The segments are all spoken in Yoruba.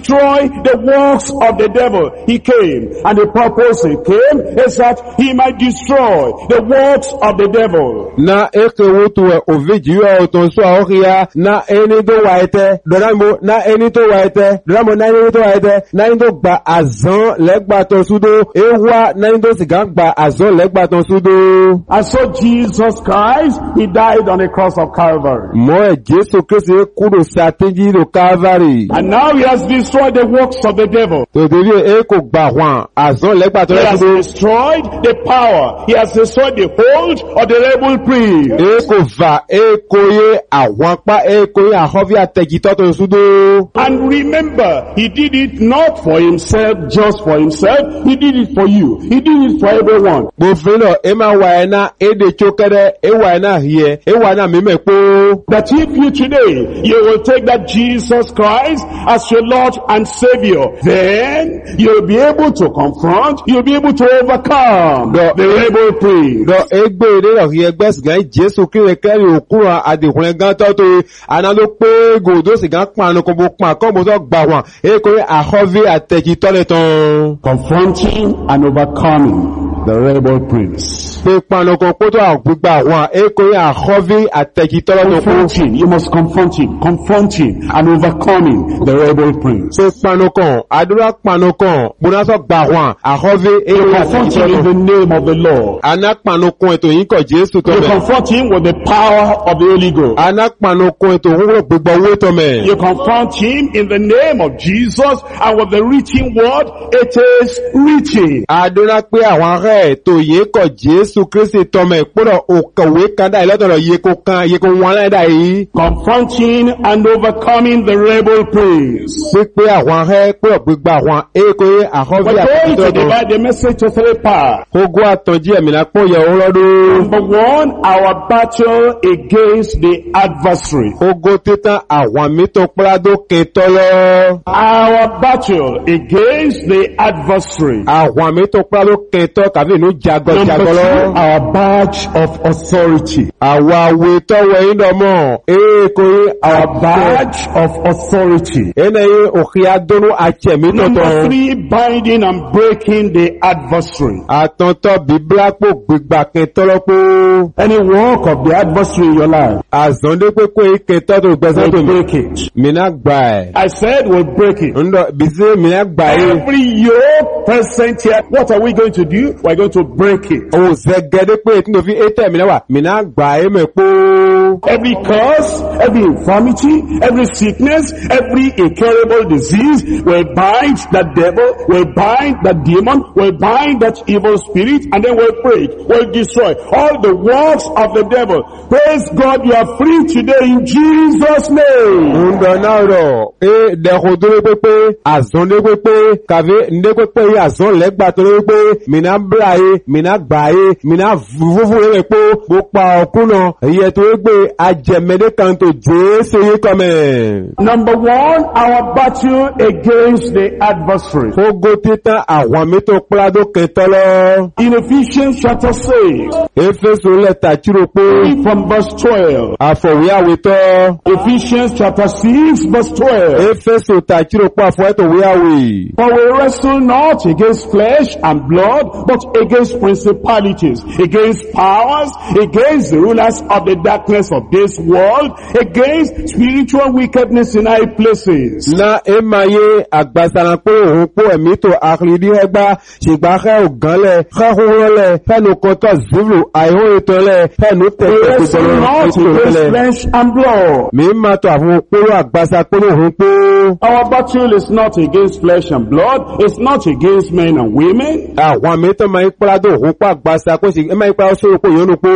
destroy the works of the devil. He came, and the purpose he came is that he might destroy the works of the devil. Na eke wutu oviji yo otonso ahoria na eni do waite doramo na eni to waite doramo na eni to waite na eni do gba azan legba to sudo ewa na eni do sigan gba azan legba to sudo. And so Jesus Christ, he died on the cross of Calvary. Mo Jesu Kristi kudo sateji do Calvary. And now he has destroyed the works of the devil. To devi eko gba wan azan legba to He has sudo. destroyed the power. He has destroyed the hold of the rebel priest. Eko va eko ye awanpa eko ye ahovi ategito to sudo. And remember, he did it not for himself, just for himself. He did it for you. He did it for everyone. Mo fino ema waena ede chokere e waena hie e waena mimepo. That if you today, you will take that Jesus Christ as your Lord and Savior, then you'll be able to confront, you'll be able to overcome the rebel priest. Do egbe ere lo hie gbe sigan Jesu kire keri okuran adehun gan to to analo pe godo sigan panu ko bo pan ko mo so gba wan e ko ahovi ategito le ton. Confronting and overcoming the rebel prince. Pe panu ko poto agbugba wan e ko ahovi ategito le ton. Confronting, you must confront him. Confronting and overcoming the rebel prince. Pe panu kon adura panu kon bona so gba wan ahovi e You ko confront him in ategito. the name of the Lord. Anapanu kon eto yin ko Jesu to You me. confront him with the power of the Holy Ghost. Anapanu kon eto wo gbogbo wo to me. You confront him in the name of Jesus and with the written word, it is written. Adona pe àwọn re to ye ko Jesu Kristi to me poro okowe kan dai lotoro ye ko wan la dai. Confronting and overcoming the rebel prince. Pe àwọn re poro gbogbo àwọn e ko ye ahobi We're going to atito. divide the message to three parts. Ogo atonji emi na po ye orodo. Number one, our battle against the adversary. Ogo titan àwọn mi to prado ke to lo. Our battle against the adversary. Àwọn mi to prado ke to kabi nu jago Number jago two, lo. our badge of authority. Àwa we to we ndo mo. E ko ye Our badge of authority. ene ye okhia donu ache mi to Number to. three, binding and breaking the adversary. Àtọ̀ntọ̀ bíbélà pò gbígbà kẹtọ́lọ́pọ̀. Any work of the adversary in your life, Àzọ́ndé pépé kẹtọ́ tó gbẹ́sẹ̀ tó we'll mi. break it. Mìíràn gbà ẹ̀. I said we'll break it. Ǹdọ̀ bìsí mìíràn gbà ẹ̀. Every yoke present here, what are we going to do? We're going to break it. Òun zẹ̀gẹ́dẹ́ pé tí mo fi étẹ̀ mìíràn wà. Mìíràn gbà ẹ̀ mẹ́pọ̀. Every curse, every infirmity, every sickness, every incurable disease will bind that devil, will bind that demon, will bind that evil spirit, and then we'll break, we'll destroy all the works of the devil. Praise God, you are free today in Jesus' name. Ǹdọ̀ náà rọ̀ ẹ dẹ̀kun tó lé pépé. Àzọ́ndé pépé. Kàvé ǹdé pépé yẹ àzọ́ lẹ́gbà tó lé pépé. Mìíràn bíra yẹ. Mìíràn gbà yẹ. Mìíràn fúfú yẹ mẹ́pọ̀. Mo pa ọkùnà. Ìyẹ̀ tó lé pé ajẹ̀mẹ́dẹ́ kan tó Jésù yìí kọ́mẹ̀. Number one, our battle against the adversary. Ogo titan àwọn mi tó prado kẹtọ́lọ́. In Ephesians chapter 6, Éfésù lẹ́tà chíròpó. from verse 12. Àfọ̀wé àwítọ́. Ephesians chapter 6, verse 12. Éfésù tà chíròpó àfọ̀wẹ́tòwé àwì. For we wrestle not against flesh and blood, but against principalities, against powers, against the rulers of the darkness of this world, against spiritual wickedness in high places. Na emaye àgbàsàràn pé òun pó ẹ̀mí tó àkìlídí ẹgbá ṣìgbà xẹ́ ògánlẹ̀ xẹ́húnrọ́lẹ̀ fẹ́nu kọ́tọ̀ zivlu àìhó ìtọ́lẹ̀ fẹ́nu We tẹ̀tẹ̀ wrestle not against ìtọ́lẹ̀. flesh and blood. Mi máa tọ́ àwọn òpóró àgbàsà pé òun pó. Our battle is not against flesh and blood, it's not against men and women. Àwọn àmì tó máa ń pàdé òun pó àgbàsà pé ẹ máa ń pàdé sórí pé yóò nù pó.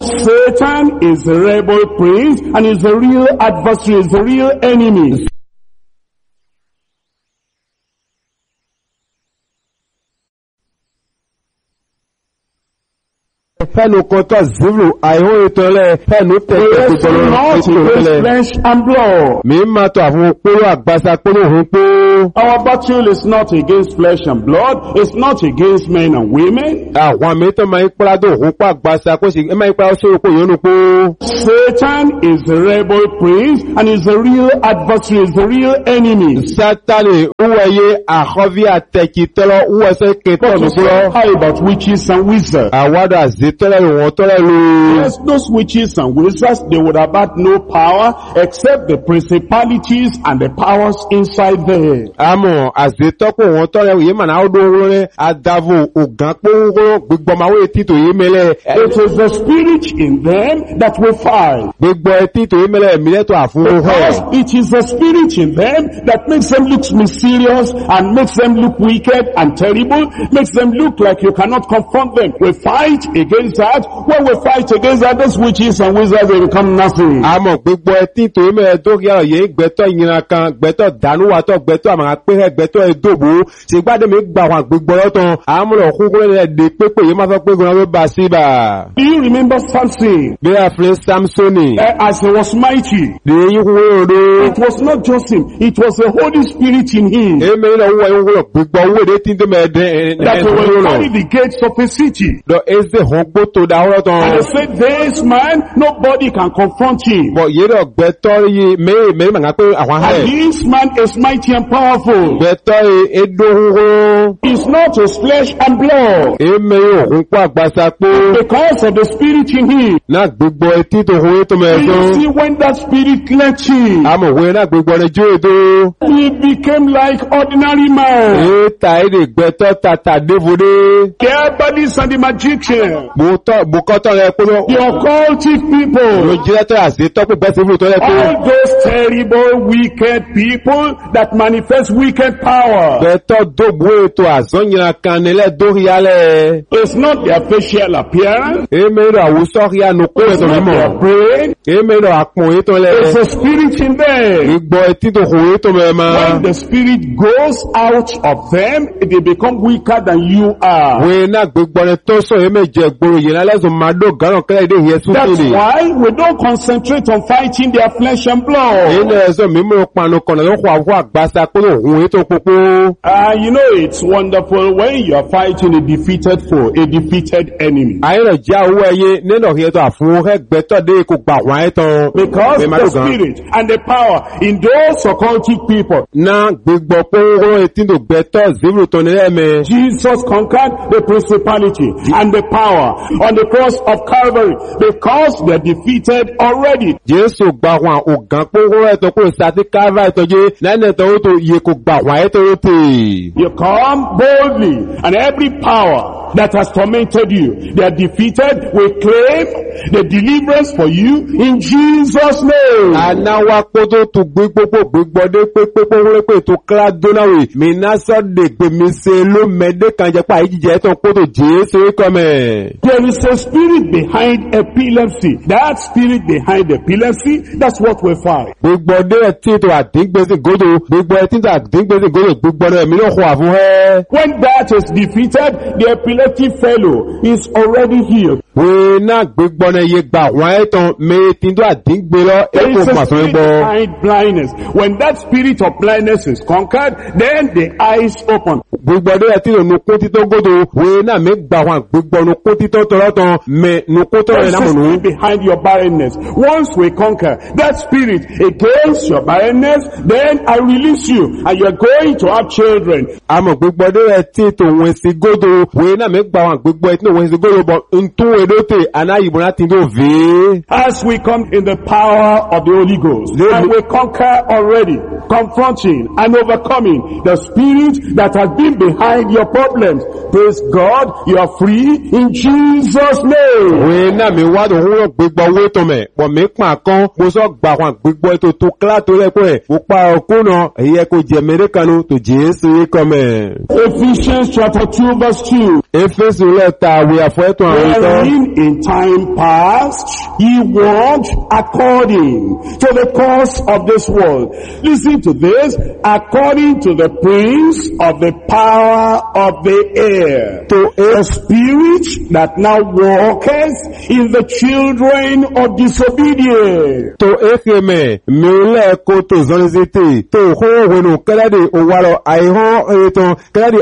Satan is the rebel prince and is the real adversary, is the real enemy. Fẹ́nu kan tọ́ zero àìhó ìtàn lẹ̀. Fẹ́nu tẹ̀tẹ̀ We wrestle not against flesh and blood. Mi máa tọ́ àwọn kóró àgbàsá kóró òun pé. Our battle is not against flesh and blood. It's not against men and women. Àwọn àmì tó máa ń pàdé òun pa àgbàsá kó sì ẹ máa ń pàdé sórí òkú yónú pé. Satan is the rebel prince and is the real adversary, is the real enemy. Sátánì wúwẹ̀yẹ àkọ́bí àtẹ̀kìtọ́lọ́ wúwẹ̀sẹ̀ kẹtọ́ nìgbọ́. How about witches and wizards? Àwádà àzẹ́tọ́lẹ̀ ìwọ̀n tọ́lẹ̀ ló. Yes, those witches and wizards, they would have had no power except the principalities and the powers inside there. Àmọ́ àzẹ́tọ́kọ̀ wọn tọ́lẹ̀ yìí mà náà ó dún rẹ̀ àdàvò ògánpọ̀ gbígbọ́máwé títò yìí mẹ́lẹ̀. It is the spirit in them that will fight. Gbígbọ́ títò yìí mẹ́lẹ̀ mílẹ̀tọ̀ àfúnwó Because it is the spirit in them that makes them look mysterious and makes them look wicked and terrible, makes them look like you cannot confront them. We fight against that. When we fight against that, those witches and wizards, they become nothing. Àmọ́ gbígbọ́ títò yìí mẹ́lẹ̀ tó kí ọ̀rọ̀ yìí gbẹ́tọ̀ ìyìnra kan gbẹ́tọ̀ dánúwàtọ̀ gbẹ́tọ̀ àmàrà pẹ́rẹ́ gbẹ́tọ̀ ẹ̀dọ́gbò ṣe gbádẹ́ mi gbà wọn gbígbọ́ lọ́tàn àmúlò kúkúrẹ́ dé pépè yìí máa fẹ́ pé gbọ́n ló bá síbà. Do you remember Samson? Bí a fi Samsoni. As he was mighty, Lèyìn kúkúrẹ́ odò. it was not just him, it was the Holy Spirit in him. Èmi náà wúwo ẹ̀yìn wúwo gbígbọ́ owó èdè tí ń dé mẹ́ẹ̀dẹ́ That he will carry the gates of a city. Lọ ẹsẹ̀ hàn gbó tó da ọ̀rọ̀ tán. And they said, this man, nobody can confront him. Bọ̀ yé lọ gbẹ́tọ́ yìí mẹ́rin màgá pé àwọn And ahẹ́. this man is mighty and powerful. Gbẹ́tọ́ èdò húhú. It's not his flesh and blood. Èmi òkun kó àgbàsá pé. Because of the spirit in him. Náà gbígbọ́ etí tó hùwé tó You mẹ́ẹ̀dọ́. see, when that spirit left him, Àmọ̀ òwe náà gbígbọ́ ní jó èdò. he became like ordinary man. Ètà èdè gbẹ́tọ́ tàtà dévodé. The herbalists and the magicians, Bùkọ́tọ̀ rẹ̀ pé lọ. the occultic people, Olùjẹ́tọ̀ àti tọ́pù bẹ́ẹ̀ sí fún ìtọ́lẹ̀ pé. all those terrible, wicked people that manifest wicked power. Gbẹ́tọ̀ dógbó ètò àzọ́nyìnra kan nílẹ̀ dóríyálẹ̀. It's not their facial appearance. Èmèrò àwùsọ́rí ànukú It's ètò not mímọ̀. their brain. Èmèrò àpùn ètò lẹ̀. It's the spirit in them. Ìgbọ́ etí tó hù ètò mẹ́ma. When the spirit goes out of them, they become weaker than you are. Wèé náà gbégbọ́ ni tó sọ èméjì gbòòrò yìí lálẹ́sùn máa dó gánà kẹ́lẹ́ ìdí ìyẹn That's súnfìlì. why we don't concentrate on fighting their flesh and blood. Ilé ẹ̀sọ́ mímú panu kọ̀nà ló kọ́ àwọ̀ àgbàsá pé òun ètò pópó. You know, it's wonderful when you are fighting a defeated foe, a defeated enemy. Àyẹ̀rẹ̀ já owó ẹyẹ nínú ìyẹtọ̀ àfún ẹgbẹ́tọ̀ dé kò gbà wọ́n ẹ̀tàn. Because the spirit and the power in those occultic people. Náà gbégbọ́ pé ó etí tó gbẹ́tọ̀ zero tó nílẹ̀ mẹ́. Jesus conquered the principality and the power on the cross of Calvary because they're defeated already. Jésù gbà wọn ògàn pé ó ẹ̀tọ́ pé sàtí káfà ìtọ́jú lẹ́nu ẹ̀tọ́ ó tó yẹ kò gbà wọ́n ẹ̀tọ́ ó tè. You come boldly and every power that has tormented you, they are defeated. We claim the deliverance for you in Jesus' name. Anáwá kótó tó gbégbọ́dé pépépé wọlépé tó kíra dónáwì. Mìnásọ́ dè gbèmí se ló mẹ́dé kan jẹ́ pà ìjíjẹ́ tó kótó Jésù kọ́mẹ̀. There is a spirit behind epilepsy. That spirit behind epilepsy, that's what we fight. Gbégbọ́dé ẹtí tó àdíngbèsè gòdò. Gbégbọ́ ẹtí tó àdíngbèsè gòdò. Gbégbọ́dé ẹ̀mí ló kọ́ àfún ẹ́. When that is defeated, the epileptic fellow is already healed. Wèé náà gbégbọ́dé yẹ gbà wọ́n ẹ̀tàn mẹ́tí tó àdíngbè lọ There ẹ̀kọ́ is a pàṣẹ spirit gbọ́. behind blindness. When that spirit of blindness is conquered, then the eyes open. Gbégbọ́dé ẹtí tó nukú títọ́ gòdò. Wèé náà mẹ́ gbà wọn gbégbọ́ nukú títọ́ tọ́lọ́tàn mẹ́ nukú tọ́lọ́ There's a ìnámọ̀nù. spirit behind your barrenness. Once we conquer that spirit against your barrenness, then I release you and you're going to have children. Àmọ̀ gbégbọ́dé ẹtí tó wọ́n sí gòdò. Wèé náà mẹ́ gbà wọn gbégbọ́ ẹtí tó wọ́n sí gòdò bọ̀ ntún èdòtè anáyìnbó láti tó vèé. As we come in the power of the Holy Ghost, and we conquer already, confronting and overcoming the spirit that has been behind your problems. Praise God, you are free in Jesus' name. Wèé náà mi wá tó wúrọ̀ gbégbọ́ owó tó mẹ̀. Pọ̀ mí pàn kan, mo sọ gbà wọn gbégbọ́ ètò tó kílá tó lẹ́kọ̀ọ́ ẹ̀. Mo pa ọkùnà èyí ẹ kò jẹ mẹ́ríkanu tó Jésù yìí kọ́ mẹ́. Ephesians chapter 2 verse 2. Éfésù lẹ́ta àwẹ̀ àfọ́ ẹ̀tọ́ àwọn We ìtọ́. are wherein in time past ye walked according to the course of this world. Listen to this. According to the prince of the power of the air. To a spirit that now walketh in the children of disobedience. To ekeme mele ko to zonzete to ho wenu kelade owaro aihon eton kelade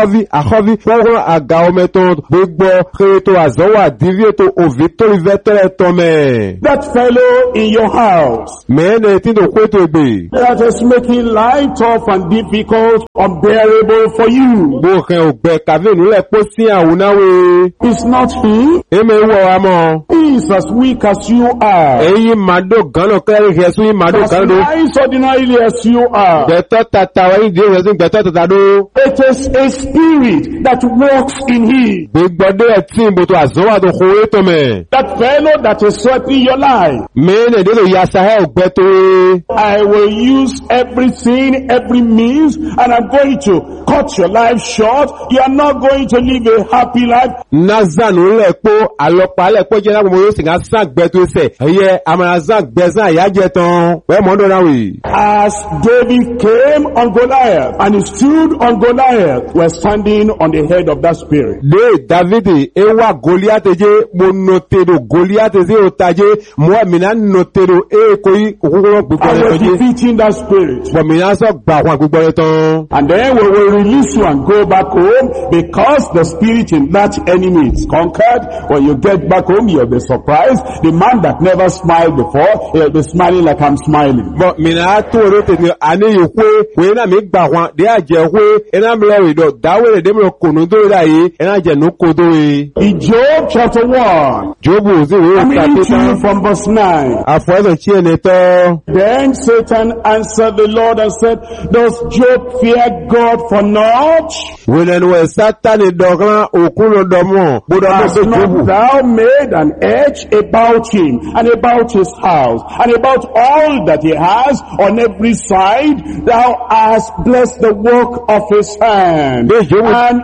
akhovi poro agaometon gbogbo kreto azowa divieto ovitori vetere tome. That fellow in your house mene tindo kweto egbe that is making life tough and difficult, unbearable for you. bo ken ogbe kavenu le posi awunawe. It's not he. Eme wo amo. He is as weak as you are. Eyi mado gano kere Jesu mado As gano. nice ordinarily as you are. Beto tata wa ide Jesu beto tata do. It is a spirit that walks in him. Gbogbo de tin bo to azowa do ho etome. That fellow that is sweating your life. Mene de lo yasa he ogbe to. I will use everything, every means, and I'm going to cut your life short. You are not going to live a happy life. Nazanu lepo alopa lepo je na mo yo singa san gbe to se. Eye amara san gbe san ayaje ton. We mo do na we. As David came on Goliath and he stood on Goliath, we're standing on the head of that spirit. De David ewa Goliath je mo note do Goliath je otaje mo mina note do koi okukuro gbogbo And re we're je. defeating that spirit. Bo mina so gba won gbogbo re ton. And then we will release you and go back home because the spirit in that enemy is conquered. When you get back home, you'll be surprised. The man that never smiled before, he'll be smiling like I'm smiling. Bo mina to ro te ni ani yo we na mi gba won de aje we ena mi lo do dawe de mi kunu do da yi ena je no kodo we. In Job chapter 1, Jobu zi we I'm reading to you ta from verse 9. afo so chi ene to. Then Satan answered the Lord and said, does Job fear God for naught? Wenen we Satan dogan okuno domo bodo Has se not Jobu. thou made an edge about him and about his house and about all that he has on every side? Thou hast blessed the work of his hand, Yes, Jobu. and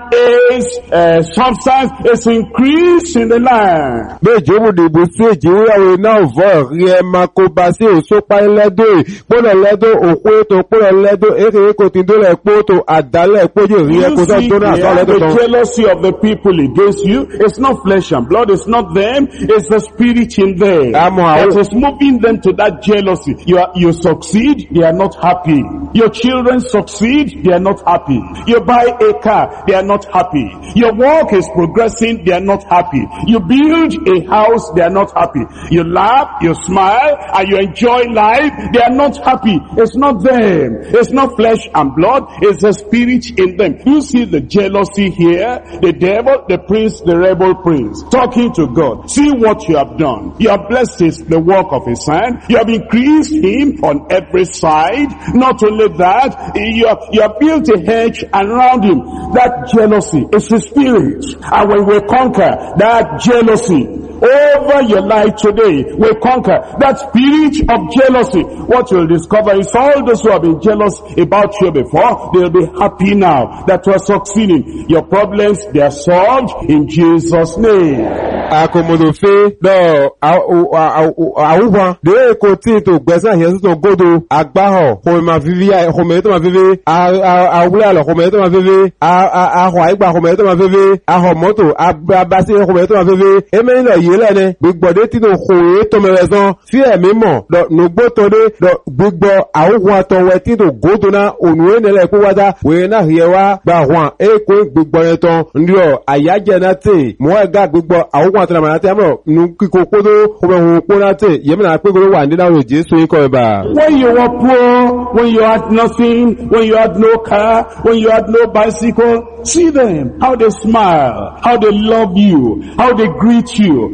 his substance is increased in the land. Be Jobu de bo se jiwe awe na vo rie makoba se o so pa ledo bodo ledo okwe to po ledo ere ko tin do le po to adale po jo rie You ko so see do na so here, ledo the ton. jealousy of the people against you. It's not flesh and blood. It's not them. It's the spirit in them that is moving them to that jealousy. You succeed, they are not happy. Your children succeed, they are not happy. You buy a car, they are not happy. Your work is progressing, they are not happy. You build a house, they are not happy. You laugh, you smile, and you enjoy life, they are not happy. It's not them. It's not flesh and blood. It's the spirit in them. You see the jealousy here, the devil, the prince, the rebel prince, talking to God. See what you have done. You have blessed the work of his hand. You have increased him on every side. Not only that, you have built a hedge around him. That jealousy is the spirit. And when we conquer that jealousy over your life today, we conquer that spirit of jealousy. What you'll discover is all those who have been jealous about you before, they'll be happy now that you are succeeding. Your problems, they are solved in Jesus' name. Akomodo fe do awuwa de ko ti to gbesa yen to godo agbaho ko ma vivi ko me to ma vivi awula lo ko me to ma vivi a ho igba ko me to ma vivi a ho moto abasi ko me to ma vivi e me lo yele ne gbogbo de ti to ko e to me reson fi emi mo do no gbo to de do gbogbo awuwa to we ti to godo na onu ene le ko wada we na hiewa gba hwan e ko gbogbo yen to ndio ayaje na te mo ga gbogbo awuwa to na ma te amo nu kiko kodo ko be hu ko na te yemi na pe go wa ndi na o Jesu yin ko ba. When you were poor, when you had nothing, when you had no car, when you had no bicycle, see them, how they smile, how they love you, how they greet you,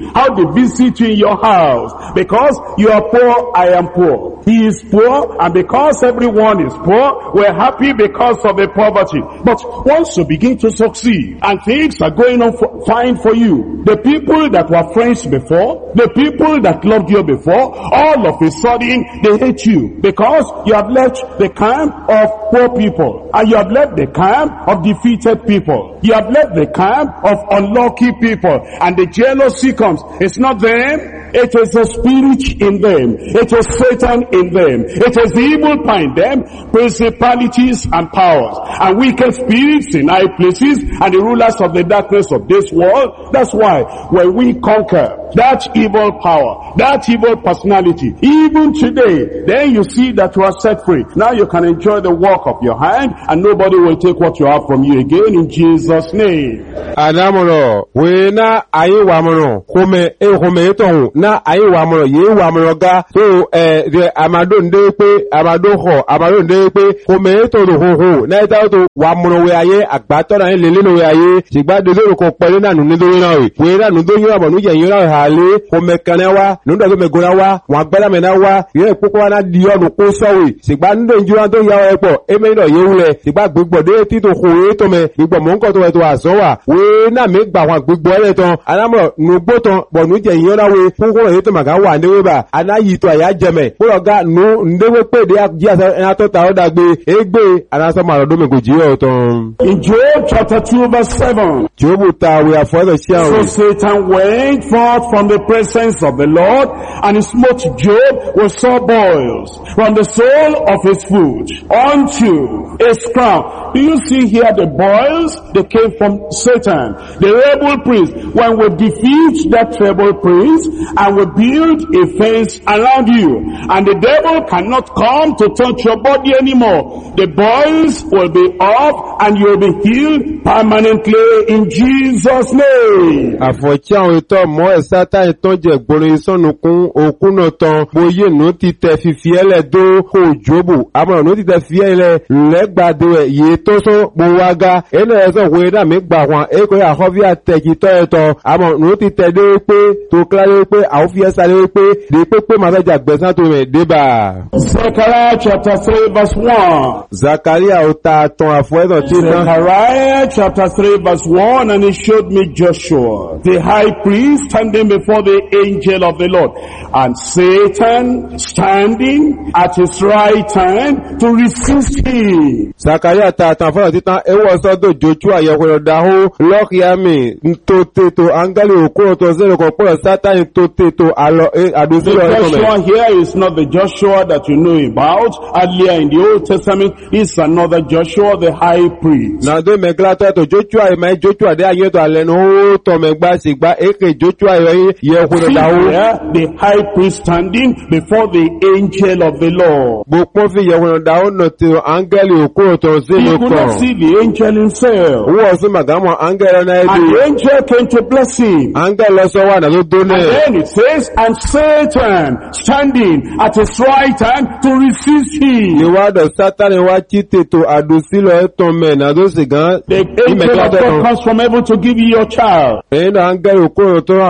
how they visit you in your house. Because you are poor, I am poor. He is poor, and because everyone is poor, we're happy because of the poverty. But once you begin to succeed, and things are going on fine for you, the people that were friends before, the people that loved you before, all of a sudden they hate you because you have left the camp of poor people, and you have left the camp of defeated people. You have left the camp of unlucky people, and the jealousy comes. It's not them. It is the spirit in them. It is Satan in them. It is the evil in them, principalities and powers, and wicked spirits in high places, and the rulers of the darkness of this world. That's why when we conquer that evil power, that evil personality, even today, then you see that you are set free. Now you can enjoy the work of your hand, and nobody will take what you have from you again, in Jesus' name. Adamono, wena ayi wamono, home eto na ayi wamono, ye wamono ga, so the amado ndepe, amado ndepe, home eto do ho, na ita to wamono we aye, agbato na lelelo we aye, sigba dezo ko pele na nundo na we, wena nundo yura bonu je yura hale, home kanewa, nundo go megonawa, wagbara menawa, ye poko na di onu ko sowe, sigba nundo njura to ya epo, eme no ye wule, sigba gbogbo de ti to ho eto me, gbogbo mo nko to azowa, we na me gba wọn gbogbo ele ton, anamo nugbo ton, bonu je yura we, poko eto maga wa ndewe ba, anayi to aya jeme, pologa nu ndewe pe de aji asa to ta o dagbe, egbe anaso ma do me goji o ton. In Job chapter 2 verse 7. Job ta we afo the share. So Satan went forth from the presence of the Lord, and he smote Job with sore boils from the sole of his foot unto his crown. Do you see here the boils? They came from Satan, the rebel prince. When we defeat that rebel prince, and we build a fence around you, and the devil cannot come to touch your body anymore, the boils will be off, and you'll be healed permanently in Jesus' name. Àfọ̀chá ìtọ́ mọ́ ẹ̀sátá ìtọ́ jẹ́ gbòrò ìsọ́nukún òkúnà tán bóyé nù ti tẹ̀ fífi ẹlẹ́ dó kò jóbù àmọ́ nù ti tẹ̀ fi ẹlẹ́ lẹ́gbàdo ẹ̀ yìí tó sọ gbòwága ẹnà ẹ̀sọ́ wo ẹ̀dá mi gbà wọn èkó àkọ́fí àtẹ̀kì tọ́ ẹ̀tọ́ àmọ́ nù ti tẹ̀ dé pé tó kíláyé pé àwòfí ẹ̀sá lé pé dé pé màá fẹ́ jà gbẹ̀sán tó rẹ̀ débà. Zechariah chapter 3 verse 1. Zakaria ó ta tán àfọ̀ ẹ̀sọ̀ tí náà. Zechariah chapter 3 verse 1, and he showed me Joshua, the high priest, standing before the angel of the Lord, and Satan standing at his right hand to resist him. Zakaria ta tán àfọ̀ títán ẹwọ́ sọ́dọ̀ Joshua yẹ̀wò dáhùn lọ́kìámi ntótétò áńgẹ́lì òkúrò tó zẹ́rẹ̀ kọ̀ pọ̀ sátánì tótétò àdúsílọ̀ ẹ̀tọ́ mẹ́. Joshua here is not the Joshua that you know about earlier in the Old Testament. It's another Joshua, the high priest. Nado meglato to Joshua mai Joshua de ayeto aleno to megba sigba eke Joshua yehuro dawo. The high priest standing before the angel of the Lord. Bo pon fi yehuro dawo no ti angeli okuro to zelo ko. He could not see the angel himself. Wo so magamo angel na edu. And the angel came to bless him. Angel lo so wa na lo do ne. And then it says, and Satan standing at his right hand to resist him. Ni wa do Satan wa chite to adusilo eto me na do sigan. The angel of God comes from heaven to give you your child. The angel of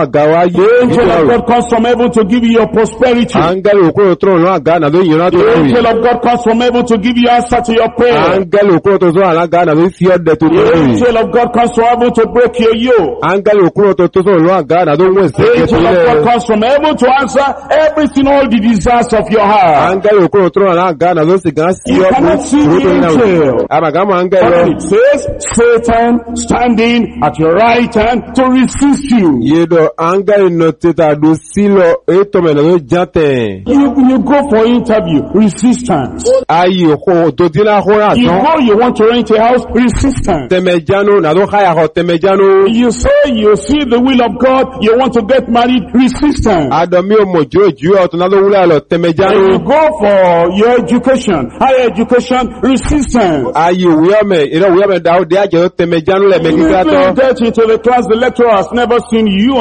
God comes from heaven to give you your prosperity. The angel of God comes from heaven to give you answer to your prayer. The angel of God comes from heaven to break your yoke. The angel of God comes from heaven to answer everything, all the desires of your heart. You cannot see the angel. It says, Satan standing at your right hand to resist you. You go for interview, resistance. You want to rent a house, resistance. You say you see the will of God, you want to get married, resistance. You go for your education, higher education, resistance. You get into the class, the lecturer has never seen you and you've never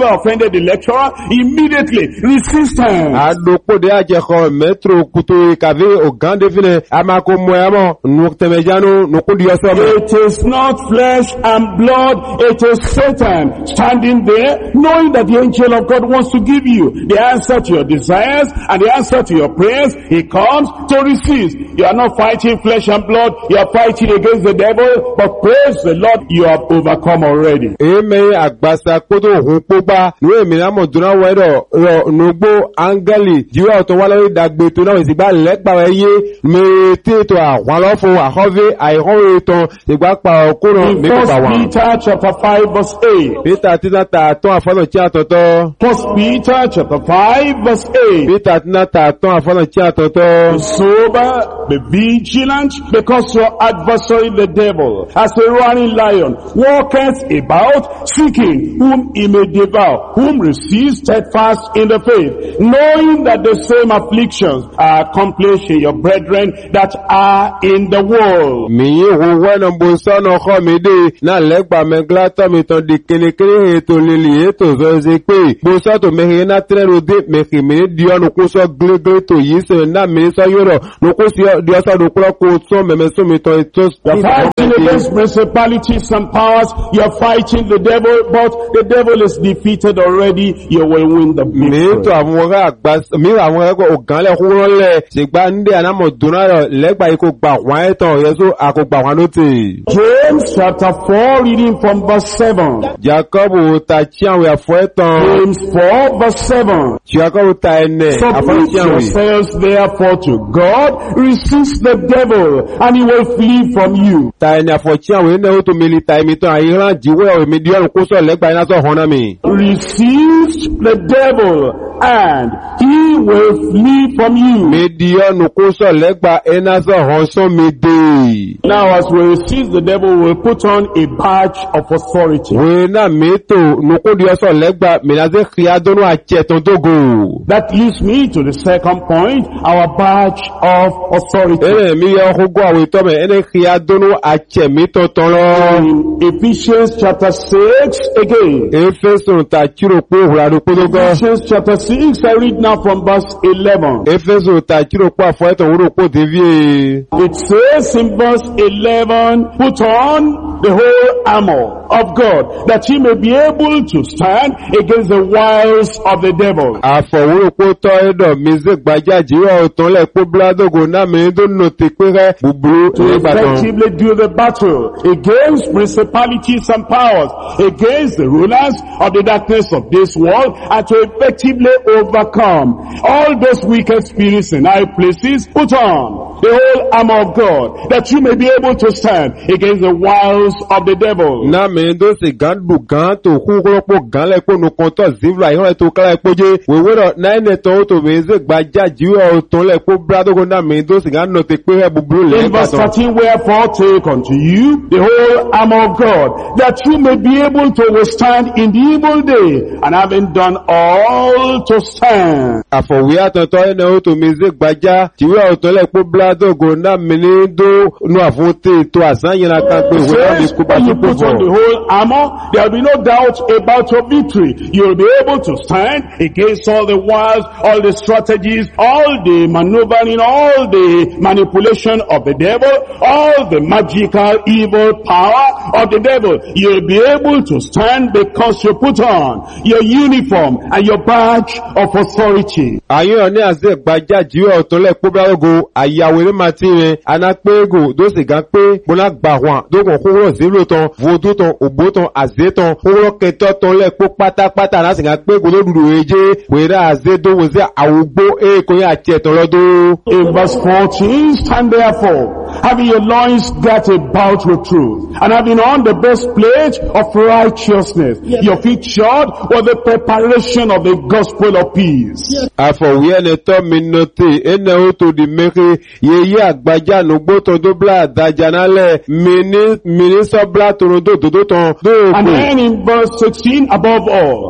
ever offended the lecturer, immediately resistance. Adokpode ajexɔ metro kuto kave ogande fine amako moyamo nutemejano nukudi yosome. It is not flesh and blood, it is Satan standing there, knowing that the angel of God wants to give you the answer to your desires and the answer to your prayers. He comes to resist. You are not fighting flesh and blood, you are fighting against the devil, but praise the Lord, you have overcome already. Eme agbasa kodo hunpoba nuwe minamo duna wedo ro nugbo angeli jiwa otowale dagbe to na isigba legba weye me tito awalofo ahove aihore ton igba pa okoro me ko ba wa. Peter chapter 5 verse 8. Peter tinata ton afono chi atoto. First Peter chapter 5 verse 8. Peter tinata ton afono chi atoto. Be sober, be vigilant, because your adversary the devil, as a roaring lion, walketh about, seeking whom he may devour, whom receive steadfast in the faith, knowing that the same afflictions are accomplished in your brethren that are in the world. Mi wo wena bosono khomide na legba meglato mi ton dikenekere eto lili eto zoze pe bosato mehe na trero de mehe mi dio no kuso glegle to yise na mi so yoro no kuso dio so do kro ko so meme so mi ton eto. You're fighting against principalities and powers. You're fighting the devil, but the devil is defeated already. You will win the victory. Mi to àwọn agbas mi àwọn ko oganle kuronle sigba nde anamo dunaro legba iko gba wan etan yeso akogba wan noti. James chapter 4 reading from verse 7. Jacob ta chianwe afo etan. James 4 verse 7. Jacob ta ene afo Submit chianwe. yourselves therefore to God, resist the devil, and he will flee from you. Ta ene afo chianwe ne o to milita imi ton ayiran jiwe o mi dio ko so legba ina so hona mi. Resist the devil, and he will flee from you. Mi dio no ko so legba ina so hon so mi de. Now as we resist the devil, we put on a badge of authority. We na mi to no ko dio so legba mi na ze khia donu ache ton togo. That leads me to the second point, our badge of authority. Ene mi yo ko gwa we to me ene khia donu ache mi to ton lo. In Ephesians chapter 6 again. Efeso ta chiro po hura do podogo. Ephesians chapter 6, I read now from verse 11. Efeso ta chiro po afo eton wuro po devie. It says in verse 11, put on the whole armor of God, that ye may be able to stand against the wiles of the devil. Afo wuro po to edo mi ze gbaja jiwa o ton le po bladogo na mi do no te pere buburu To e gbaton. effectively do the battle against principalities and powers, against the rulers of the darkness of this world, and to effectively overcome all those wicked spirits in high places. Put on the whole armor of God, that you may be able to stand against the wiles of the devil. Na mi do se gan du gan to hu ro po gan le po no konto zivla iho to kala epoje we wero na ene to to mi ze gbaja jiwa o ton le po bladogo na mi do se gan no te pere buburu le In verse gbaton. 13, wherefore take unto you the whole armor of God, that you may be able to withstand in the evil day, and having done all to stand. Afọwé àtọ̀tọ̀ ẹnẹ ó tó mi zé gbajà tíwé ọ̀tọ́lẹ̀ pó bládọ́gò náà mi ní dó nú àfóté tó àsáyìnra kan pé ìwé náà mi kó bá When tó you kó put on the fọ̀. whole armor, there will be no doubt about your victory. You will be able to stand against all the wiles, all the strategies, all the maneuvering, all the manipulation of the devil, all the magical evil power of the devil. You will be able to stand because you put on your uniform and your badge of authority. Àyàn ní àzé gbajà tíwé ọ̀tọ́lẹ̀ pó bládọ́gò àyàwó ní màtí rẹ̀ anápégò tó sì gán pé bọ́lá gbà wọn dógùn kúrò zílò tán vodó tán òbó tán àzé tán kúrò kẹtọ́ tán lẹ̀ pó pátápátá láti gán pé gòló dùdù èjé wèrè àzé dówó sí àwògbó èkó yẹn àti ẹ̀tọ́ lọ́dún. In verse 14, stand therefore, having your loins girt about with truth, and having on the breastplate of righteousness, your feet shod with the preparation of the gospel of peace. Afọwé ẹni tọ́ mi nọtì ẹnẹ ó tó di mẹ́kẹ́ yẹyẹ àgbájá nùgbó tán tó blá àdájà nálẹ̀ mi ní sọ́blá tòrò dòdòdó tán And dóòkù. then in verse 16, above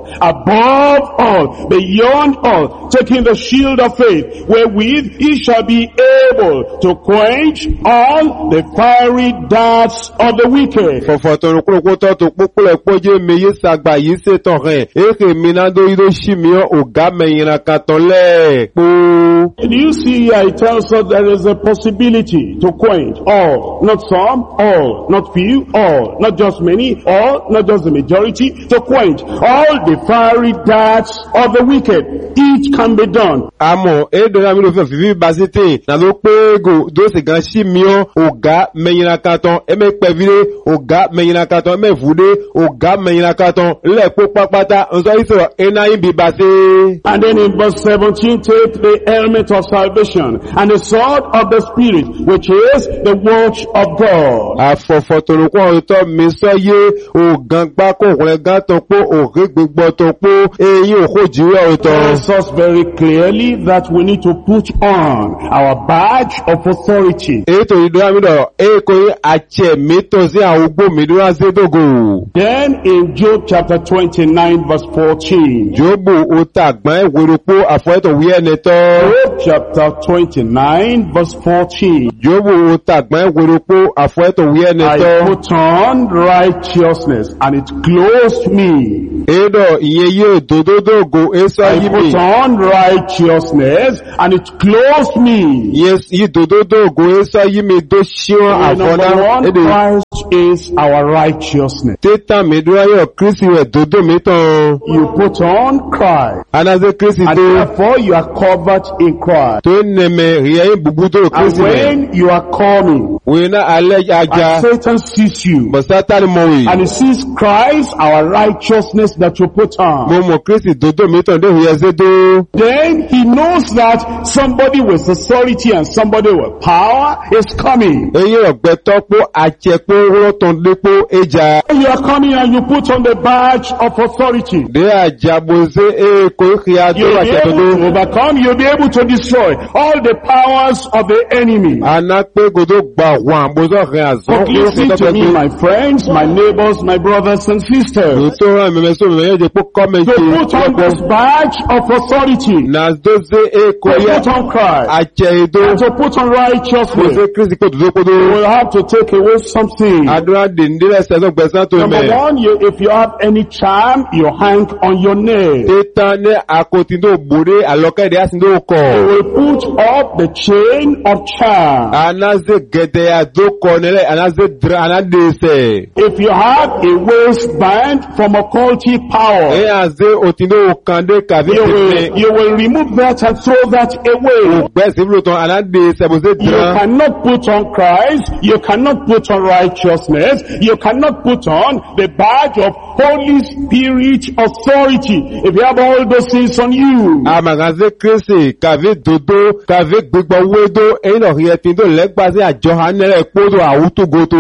all, beyond all, taking the shield of faith, wherewith ye shall be able to quench all the fiery darts of the wicked. Fọ̀fọ̀ tọ̀rọ̀ kúròkó tọ́tù púpùlẹ̀ pọ́jẹ́ mi yí sàgbà yìí ṣètò rẹ̀. Èkè mi náà dó yídó ṣì mí ọ̀gá mẹ̀yìnrà kàtọ̀ lẹ́ẹ̀pọ̀. And you see here it tells us there is a possibility to quench all, not some, all, not few, all, not just many, all, not just the majority, to quench all the fiery darts of the wicked. It can be done. Àmọ́, èdè mi ló fẹ́ fífi basité, nà ló pé ego, dó sì gan ṣì mí ọ̀gá mẹ̀yìnrà kàtọ̀, ẹ̀mẹ́ pẹ̀víré, ọ̀gá mẹ̀yìnrà kàtọ̀, ẹ̀mẹ́ fúdé, ọ̀gá mẹ̀yìnrà kàtọ̀, lẹ́ẹ̀pọ̀ pápátá, ǹsọ́ ìṣòro, ẹ̀nà yìí bí basé. And then in verse 17, take the helmet of salvation and the sword of the Spirit, which is the word of God. Àfọ̀fọ̀ tòròkọ́ ọ̀tọ́ mi sọ yé ògàn pákó òkùnrin gán tó pó òkè gbogbo tó pó eyín òkú jíwẹ́ ọ̀tọ̀. It tells us very clearly that we need to put on our badge of authority. Ètò ìdúrà mi dọ̀, èkó àtsẹ̀ mi tó sí àwọn ugbó mi dúrà sí dògò. Then in Job chapter 29 verse 14. Jóbù òtà gbọ́n ìwòròpó àfọ̀ẹ́tò wí ẹni tọ́. Job chapter 29 verse 14. Jóbù òtà gbọ́n ìwòròpó àfọ̀ẹ́tò wí ẹni I tọ́. put on righteousness and it clothed me. Èdò ìyẹn yóò dòdòdògò èso I yìí put mi. on righteousness and it clothed me. Yìí dòdòdògò èso yìí mi tó ṣíwọ́n Number àfọ̀nà. one, Èdè Christ is our righteousness. títà mi dúrà yóò Kristi rẹ̀ dòdò mi tán. You put on Christ Anase Kristi and tó. therefore you are covered in Christ. tó nẹ̀mẹ̀ ríẹ̀ bùbúdó And Kristi rẹ̀. when you are coming Wìnà alẹ́ ajá, and Satan sees you bọ̀ sátánì mọ̀wé. and he sees Christ, our righteousness that you put on, Mo mọ̀ Kristi dòdó mi tàn dé ríẹ̀ sédó. then he knows that somebody with authority and somebody with power is coming. Eyín ọ̀gbẹ́ tọ́pọ̀ àjẹpọ̀ rọ́tàn lépo ẹja. When you are coming and you put on the badge of authority, Dé àjàbòsé èkó ìkìyà tó you'll be able to àjẹ̀dòdó. overcome, you'll be able to destroy all the powers of the enemy. Àná pé gòdó gbà wọ́n àbòsọ́ rẹ̀ àzọ́. But listen to me, my friends, my neighbors, my brothers and sisters. Lòtó rán mẹ́mẹ́ sómi mẹ́yẹ́ jẹ́ pé To kọ́mẹ̀ntì put on this badge of authority, Nàdózé èkó to yẹ put on Christ, àjẹ́ èdò. and to put on righteousness, Bòsé Kristi kò dòdó kódó. you will have to take away something. Àdúrà dèndé ẹsẹ̀ tó gbẹ̀sán tó Number mẹ́. one, if you have any charm, you hang on your nail. Tétán ní àkótí tó bòré àlọ́kẹ́dẹ́ á sì tó You kọ̀. will put up the chain of charm. Anáze gẹ̀dẹ̀ àdókọ̀ nílẹ̀ anáze dìrà anádèsẹ̀. If you have a waistband from occultic power, Ẹ àzé òtí tó kàndé kàfí tètè. you will remove that and throw that away. Gbẹ̀sí fúlò tán anádèsẹ̀ bó ṣe You dìrà. cannot put on Christ, you cannot put on righteousness, you cannot put on the badge of Holy Spirit authority if you have all those things on you. Àmàgàzé Kristi kàfí dòdó kàfí gbígbọ́ wédó ẹ̀yìn náà rí ẹtì tó lẹ́gbàá sí àjọ hanẹ́rẹ́ kódò àwùtógótó.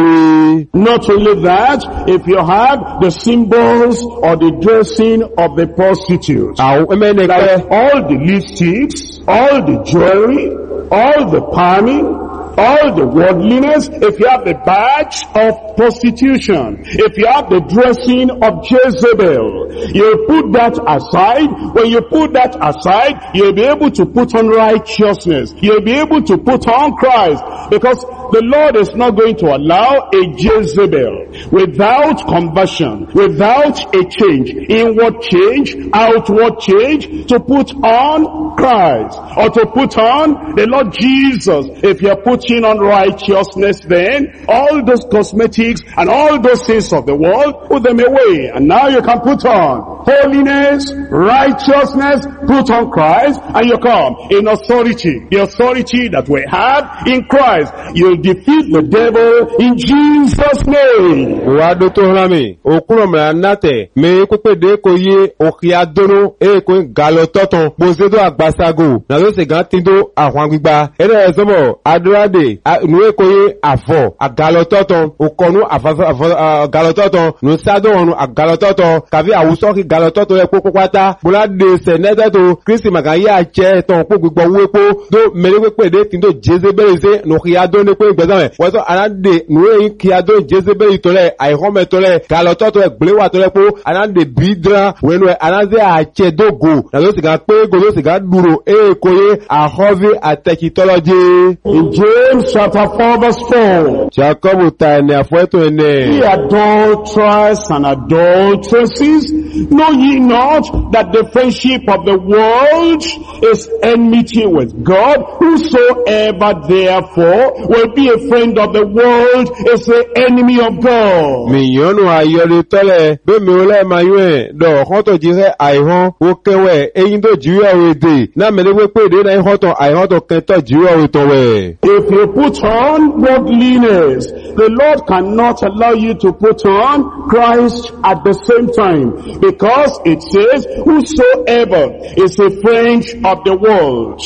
Not only that, if you have the symbols or the dressing of the prostitute, Àwọn ẹmẹ́ni pẹ́. like all the lipsticks, all the jewelry, all the palming, all the worldliness, if you have the badge of prostitution, if you have the dressing of Jezebel, you put that aside. When you put that aside, you'll be able to put on righteousness. You'll be able to put on Christ, because the Lord is not going to allow a Jezebel without conversion, without a change, inward change, outward change, to put on Christ or to put on the Lord Jesus. If you're putting on righteousness, then all those cosmetics and all those things of the world, put them away. And now you can put on holiness, righteousness, put on Christ, and you come in authority. The authority that we have in Christ. You'll defeat the devil in Jesus' name. Wàdó tó hàn mí, òkúrò mìíràn nátẹ̀, mi kúpé dé kò yé òkè adónú, èkó gàlọ́ tọ́tàn, bó ṣe tó àgbàsago, nà ló sì gán tí tó àwọn gbígba. Ẹ̀rẹ́ ẹ̀sọ́mọ̀, adúrádè, nù èkó yé àfọ̀, àgàlọ́ tọ́tàn, òkọ̀nù àgàlọ́ tọ́tàn, nù sádọ̀ ọ̀nù àgàlọ́ tọ́tàn, kàfí àwùsọ́ kí gàlọ́ tọ́tàn yẹ kókó pátá, bọ́lá dé sẹ̀ nẹ́tẹ̀ to Kristi magaya che ton po gbogbo wo po do mere pe de tin do Jezebel se no kia do ne pe gbeza me wo so anande nu e kia do Jezebel to le ai home to le ka lo to gbewa to le po anande bidra we no anaze a che do go na lo siga pe go lo siga duro e koye a hove atekitology. In James chapter 4 verse 4. Jacob ta ni afoeto ene. Ye adulterers and adulteresses, know ye not that the friendship of the world is enmity with God? Whosoever therefore will be a friend of the world is the enemy of God. Mi yonu ayori tole be mi ole mayue do hoto jire aihon o kewe eyin do jiwe ode na melewe pe de na hoto aihon to keto jiwe oto we. If you put on godliness, the Lord cannot allow you to put on Christ at the same time, because it says, whosoever is a friend of the world,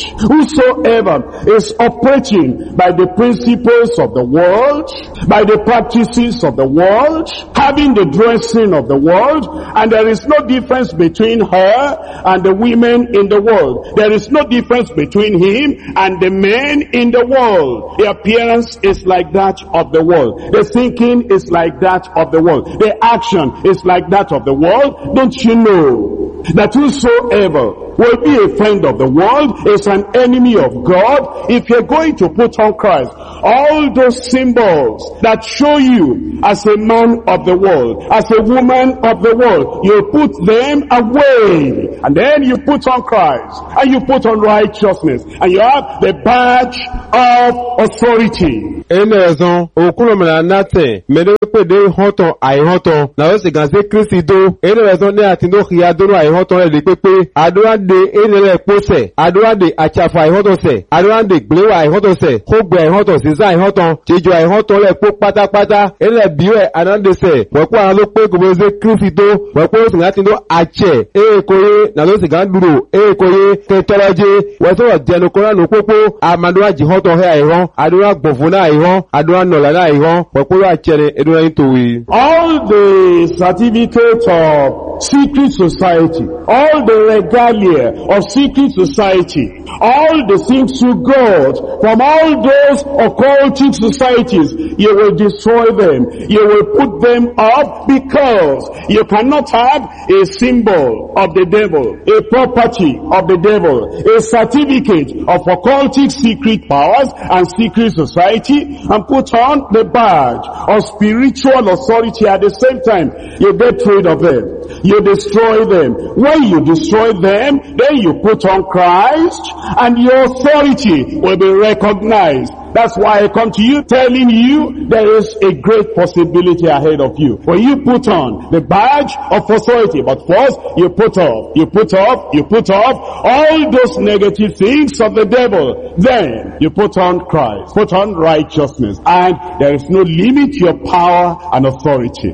whosoever is operating by the principles of the world, by the practices of the world, having the dressing of the world, and there is no difference between her and the women in the world. There is no difference between him and the men in the world. The appearance is like that of the world. The thinking is like that of the world. The action is like that of the world. Don't you know that whosoever will be a friend of the world is an enemy of God? If you're going to put on Christ, all those symbols that show you as a man of the world, as a woman of the world, you put them away. And then you put on Christ, and you put on righteousness, and you have the badge of authority. Enezon okulomela nate medepe de hoton ai hoton na o se ganse Kristi do enezon ne atindo khia do ai hoton le pepe adora de enele pose adora de achafa ai hoton se adora de glewa ai hoton se khogbe ai hoton se ai hoton jejo ai hoton le po pátápátá ele biwe anande se wopo an lo pe go ze Kristi do wopo se atindo ache koye na lo se ganduro koye tetoloje wo so denu kora no popo amado aji hoton he ai hon adora gbofuna all the certificates of secret society, all the regalia of secret society, all the things you got from all those occultic societies, you will destroy them. You will put them up, because you cannot have a symbol of the devil, a property of the devil, a certificate of occultic secret powers and secret society, and put on the badge of spiritual authority at the same time. You get rid of them. You destroy them. When you destroy them, then you put on Christ, and your authority will be recognized. That's why I come to you telling you there is a great possibility ahead of you. When you put on the badge of authority, but first you put off all those negative things of the devil. Then you put on Christ, put on righteousness, and there is no limit to your power and authority.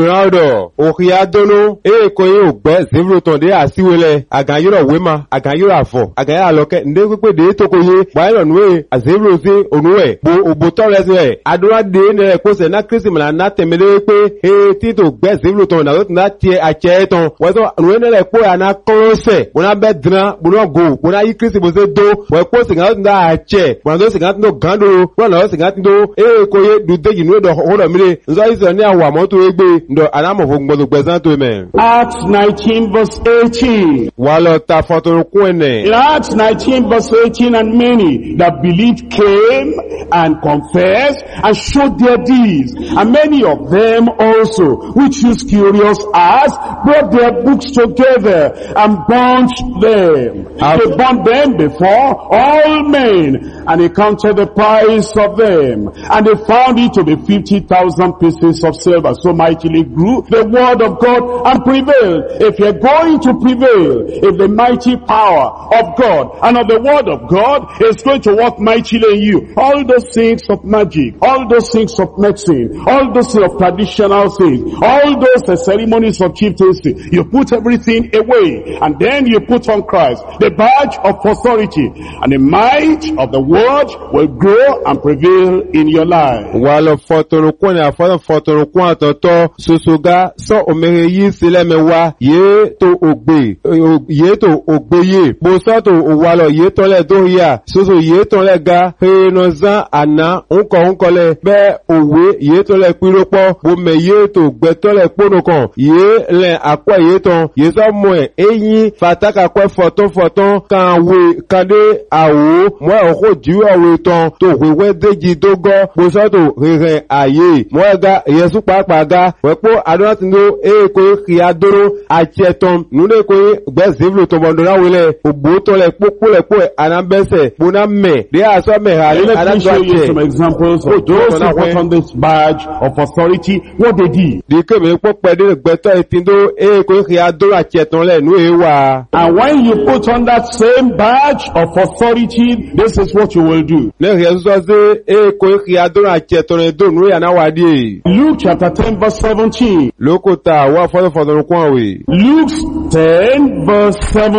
Onuwe bo obotore se adura de ne ko se na Kristi mala na temele pe ti to gbe zivlo ton na na tie ache ton wo so nu ne le po ana konse bona bedran bona go bona yi Kristi bo se do wo ko se ga na ache bona do se ga no gando bona se ga ndo ko ye du de yinu do ho do mire nzo iso ni awa mo to egbe ndo anamo fo gbo gbe san to men. Acts 19 verse 18. Walo ta foto ku ene. In Acts 19 verse 18, and many that believed came and confessed and showed their deeds, and many of them also, which is curious as, brought their books together and burnt them. They burnt them before all men, and they counted the price of them, and they found it to be 50,000 pieces of silver. So mightily grew the word of God and prevailed. If you're going to prevail, if the mighty power of God and of the word of God is going to work mightily in you, all those things of magic, all those things of medicine, all those things of traditional things, all those ceremonies of chieftaincy, you put everything away, and then you put on Christ, the badge of authority, and the might of the word will grow and prevail in your life. Walo fotorukun ya fotorukun atoto susuga so omere yi silemewa ye to ogbeye bo so to walo ye to le do ya susu ye to le ga henozan ana unko le be owe ye to le piropo bo me ye to gbe to le pono kan ye le akwa ye to ye so mo eyin fataka kwa foton kan we kade awo mo oko ju awo ton to wewe deji dogo bo so to rere aye mo ga yesu papa ga wepo adonatindo ko ki adoro acheton nune ko gbe zivlo to bondora wele ogbo to le popo le po anambese bona me they are so me hali let show you some examples of those who put on this badge of authority, what they did. Dike me popo de gbeto etindo ko ki adoro acheton le nu ewa. And when you put on that same badge of authority, this is what you will do. Le yesu so se ko ki adoro acheton do nu ya na wadi. Luke chapter 10 verse 17. Lokota wa fodo kwa we. Luke 10 verse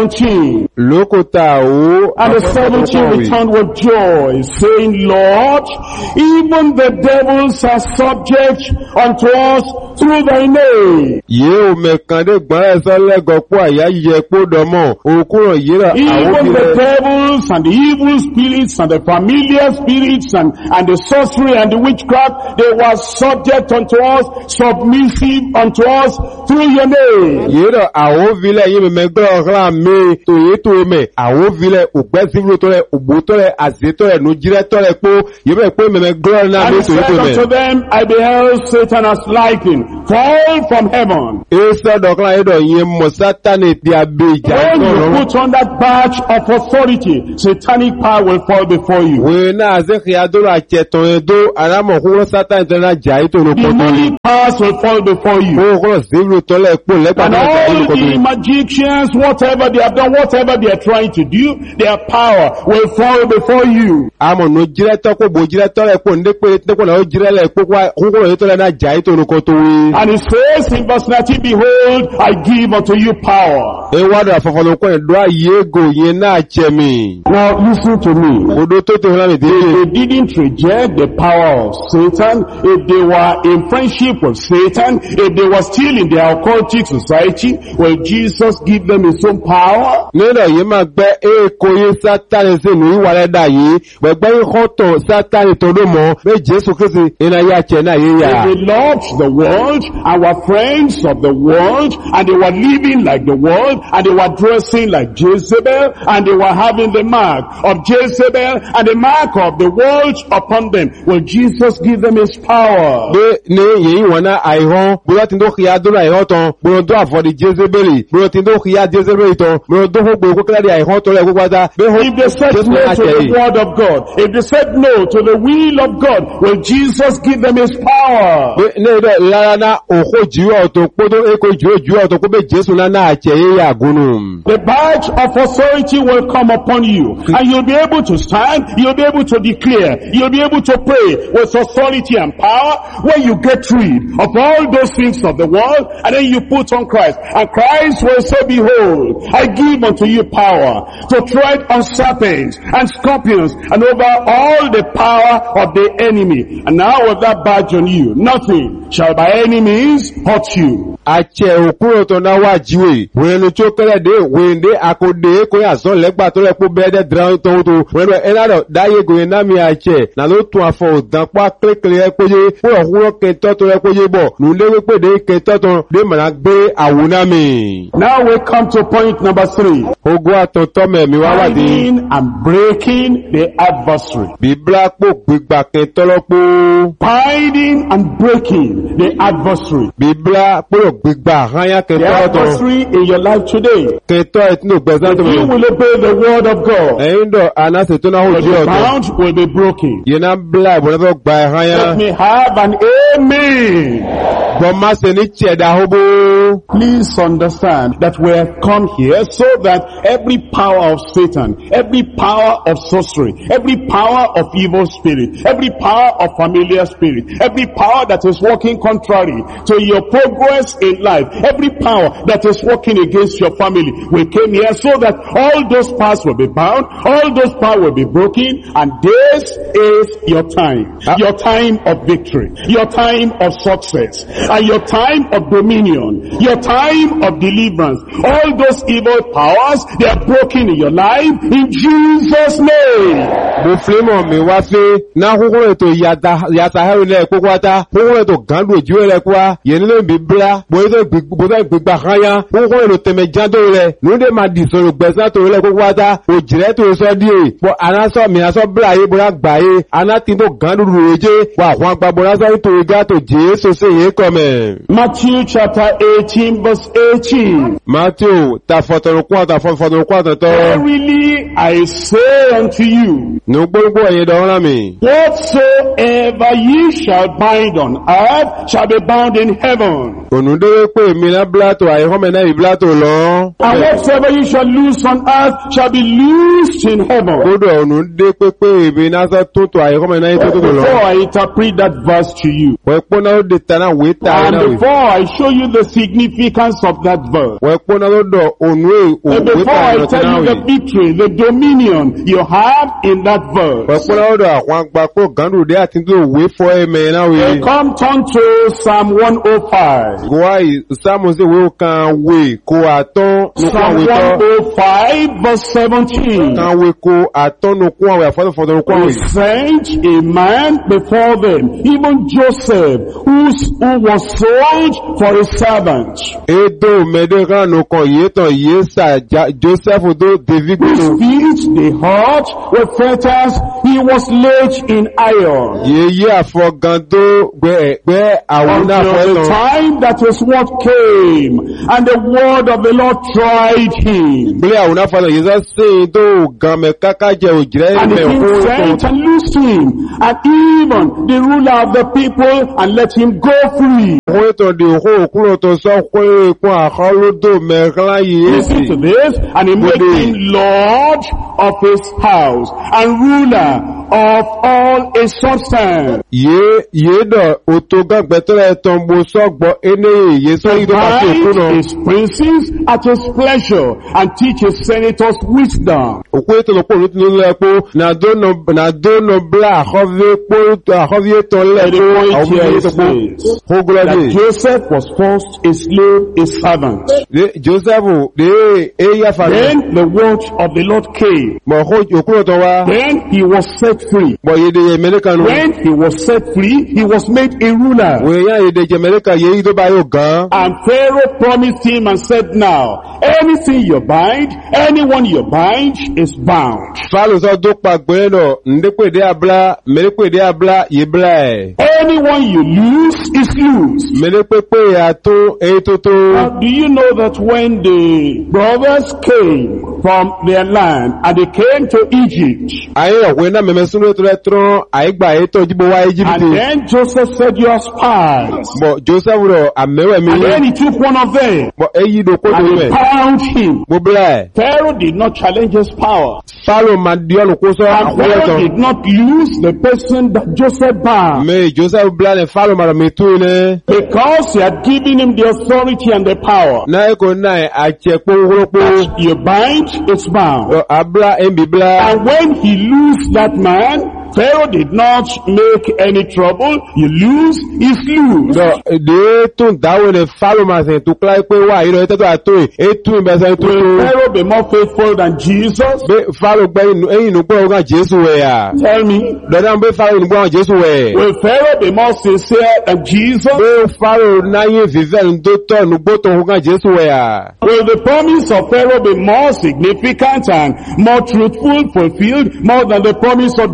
17. Lokota o. And the 17 returned with joy, saying, Lord, even the devils are subject unto us through thy name. Ye o mekande gba so lego po aya ye po domo okuro yira even the devils and the evil spirits and the familiar spirits and the sorcery and the witchcraft, they were subject unto us, submissive unto us through your name. Yira awo vile yime megro gra me to yeto me awo vile ugbesivlo to le ubuto le azeto le nujire to le po yime po me megro na me to yeto me. And to them, I beheld Satan as lightning fall from heaven. Eso dokla edo yin mo satani ti abeja. When you put on that badge of authority, satanic power will fall before you. We na ze khiadoro acheton edo aramo kuro satan tena jai to no demonic powers will fall before you. O kuro zivlo to le po le pa and all the magicians, whatever they have done, whatever they are trying to do, their power will fall before you. Amo no jire to ko bo jire to le po ndepe ko na o jire le po kwa kuro to le na jai to no ko to we. And it says in verse 19, behold, I give unto you power. E wada fofolo ko do ayego yen na chemi. Now listen to me. Odo to la me They didn't reject the power of Satan. If they were in friendship with Satan, if they were still in their occultic society, will Jesus give them his own power? Nena ye ma gbe ko ye Satan se nu wa le da yi gbe hoto Satan to do mo be Jesus Christ ina ya che na ye ya. They loved the world and were friends of the world, and they were living like the world, and they were dressing like Jezebel, and they were having the mark of Jezebel and the mark of the world upon them. Will Jesus give them his power? Ne ye wana aihon bro tin do khia do aihon ton bro do afodi Jezebel bro tin do khia Jezebel ton bro do ho gbo ko kala di aihon to le go pata. If they said no to the word of God, if they said no to the will of God, will Jesus give them his power? Ne do lara na oho jiwo to podo e ko jiwo to ko be Jesu na na che ya gunu. The badge of authority will come upon you, and you'll be able to stand, you'll be able to declare, you'll be able to pray with authority and power when you get rid of all those things of the world, and then you put on Christ. And Christ will say, behold, I give unto you power to tread on serpents and scorpions and over all the power of the enemy. And now with that badge on you, nothing shall by any means hurt you. Ache okuro to na wajiwe wenu chokele de wende akode ko ya so legba to le po bede dran to wenu enado daye go na mi ache na lo tun afo dan pa klekle e poje po ohuro ke to le poje bo nu le we pe de ke to de mara gbe awuna mi. Now we come to point number 3. Ogo atoto me mi wa wadi Binding and breaking the adversary. Bibla po gbigba ke tolopo Binding and breaking the adversary. Bibla po gbigba hanya ke The toloto adversary in your life today. ke to etinu gbezan to You me will obey the word of God. endo anase to na ho But ji the oto bound will be broken. yena bla bo na gba hanya. Let me have an amen. Bọ́ má ṣe ní tiẹ̀dá hóbó. Please understand that we have come here so that every power of Satan, every power of sorcery, every power of evil spirit, every power of familiar spirit, every power that is working contrary to your progress in life, every power that is working against your family, we came here so that all those powers will be bound, all those powers will be broken, and this is your time of victory, your time of success, and your time of dominion, your time of deliverance. All those evil powers, they are broken in your life in Jesus' name. Mo flemo mi wá fẹ́ na kúkúrò ètò yàtà hẹ́rù lẹ́ kúkwátá kúkúrò ètò gàndò jú rẹ̀ kwa yẹn nílò ìbíbílá bóyá gbígbà kányá kúkúrò ètò tẹ̀mẹ̀ jándó rẹ̀ lóde máa dì sọ̀rọ̀ gbẹ̀sán tó rẹ̀ kúkwátá òjìrẹ́ tó sọ díè bọ́ anásọ̀ mìíràn sọ bíra yé bọ́lá gbà yé anátí tó gàndò rẹ̀ jẹ́ wà àwọn àgbà bọ́lá sọ tó igá tó Jésù sí yé kọ́mẹ̀. Matthew chapter 18 verse 18. Matthew ta fọ̀tọ̀rọ̀kọ́ Verily I say unto you, gbogbo ẹ̀yin dọ̀rọ̀ mi. whatsoever ye shall bind on earth shall be bound in heaven. Ònúdé pé mi ná bílátò àìkọ́mẹ̀ náà ìbílátò lọ. And whatsoever ye shall loose on earth shall be loosed in heaven. Kódò ònúdé pé mi náà sọ tótó àìkọ́mẹ̀ náà ìtótó lọ. Before I interpret that verse to you, Wẹ̀pọ̀ náà ó de tana wé ta and náà wé. before I show you the significance of that verse, Wẹ̀pọ̀ náà ó dọ̀ ònú and wé before ta I náà tell tana you wé. the victory, the dominion you have in that verse, Wẹ̀pọ̀ náà ó dọ̀ àwọn àgbà kó gàndò dé àti tó wé fọ́ ẹ̀mẹ̀ náà wé. we come turn to Psalm 105. Gọ́wáì sáàmù sí wé kan wé kó àtọ́ nukú Psalm àwé tọ́. 105 verse 17. Kan wé kó àtọ́ nukú àwé àfọ́tọ̀fọ́tọ̀ nukú We àwé. sent a man before them, even Joseph, who was sold for a servant, Edo mẹ́dẹ́ránù kan yé tàn yé sà Joseph tó David whose gbínú. feet they hurt with fetters, he was laid in iron. Yèyé àfọ̀gàn tó gbẹ́ àwọn náà Until the fọ́tàn. time that his word came, and the word of the Lord tried him. Gbé àwọn náà fọ́tàn yìí sọ sí tó gan mẹ́ káká jẹ òjìrẹ́ And the ìmẹ̀ king fún sent tàn. and loosed him, and even the ruler of the people, and let him go free. Wọ́n ètò di òkú òkúrò tó sọ pé ikú àkọlódò mẹ́rànlá yìí Listen to sí. this, and he made him Lord of his house, and ruler of all his substance. Yé dọ̀ òtò gàgbẹ́tọ́rẹ́ tán bó sọ́gbọ́ enéyè yé sọ ìdó bá sí òkú Bind náà. his princes at his pleasure, and teach his senators wisdom. Òkú ètò lọ́pọ̀ olú tún lẹ́pọ̀ nàdónà blá àkọ́fíé tán lẹ́pọ̀ àwọn Here ètò it pọ̀. says Hógúlọ́dé. that Joseph was first a slave, a servant. Joseph dé éyà fàmì. Then the word of the Lord came. Mọ̀ òkúrò tán wá. Then he was set free. Mọ̀ yéde yẹ mẹ́ríkà nù. When he was set free, he was made a ruler. Wèyàn yéde jẹ mẹ́ríkà yé tó bá yóò gan. And Pharaoh promised him and said, now, anything you bind, anyone you bind is bound. Fálù sọ tó pa gbẹ́rẹ́ lọ, ǹdẹ́pẹ̀dẹ́ àbúlá, mẹ́rípẹ̀dẹ́ àbúlá yé bílá ẹ̀. Anyone you lose is loose. Mẹ́rípẹ̀pẹ̀ àtó èyí tó tó. Now, do you know that when the brothers came from their land and they came to Egypt, Ayé ọ̀pẹ́ náà mẹ́mẹ́ súnú ètò rẹ̀ tán àìgbà ètò jíbo wá and Íjíbítì. then Joseph said, you are spies. Bọ̀ Joseph rọ̀ àmẹ́wẹ̀ mi And ní. then he took one of them Bọ̀ èyí ló kó tó and he mẹ́. bound him. Mo bílá ẹ̀. Pharaoh did not challenge his power. Fálù máa di ọ̀nà kó sọ And àkọ́lẹ̀ Pharaoh tán. did not lose the person that Joseph bound. Mẹ́ Joseph bílá ní Fálù máa mi tú ní. Because he had given him the authority and the power. Náà ẹ̀kọ́ náà àjẹpọ̀ wúrọ́pọ̀. You bind, it's bound. Abúlá ẹ̀mí bílá. And when he loosed that man, Pharaoh did not make any trouble. You lose, he's loose. Dè tún dáwọ́ ní Fálù máa sẹ̀ tó kíláyé pé wà ìrọ̀ ìtẹ́tọ́ àtó ètò ìbẹ̀sẹ̀ tó Will tó. Pharaoh be more faithful than Jesus? Bẹ́ Fálù gbẹ́ ẹ̀yìn ìnúgbọ́ ọgá Jésù wẹ̀ yà. Tell me. Dọ̀dá bẹ́ Fálù ìnúgbọ́ ọgá Jésù wẹ̀. Will Pharaoh be more sincere than Jesus? Bẹ́ Fálù náyé fífẹ́ ní tó tọ́ ìnúgbọ́ tó ọgá Jésù wẹ̀ yà. Will the promise of Pharaoh be more significant and more truthful, fulfilled, more than the promise of Jesus?